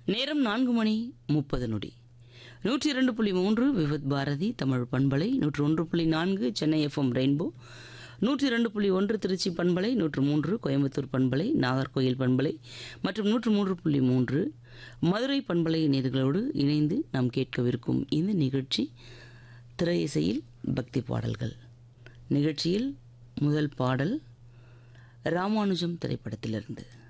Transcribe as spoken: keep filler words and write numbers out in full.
நேரம் நான்கு மணி முப்பது நொடி. நூற்றி இரண்டு புள்ளி மூன்று விவித் பாரதி தமிழ் பண்பலை, நூற்று ஒன்று புள்ளி நான்கு சென்னை எஃப்எம் ரெயின்போ, நூற்றி இரண்டு புள்ளி ஒன்று திருச்சி பண்பலை, நூற்று மூன்று கோயம்புத்தூர் பண்பலை, நாகர்கோயில் பண்பலை மற்றும் நூற்று மூன்று புள்ளி மூன்று மதுரை பண்பலை நேயர்களோடு இணைந்து நாம் கேட்கவிருக்கும் இந்த நிகழ்ச்சி திரை இசையில் பக்தி பாடல்கள். நிகழ்ச்சியில் முதல் பாடல் ராமானுஜம் திரைப்படத்திலிருந்து.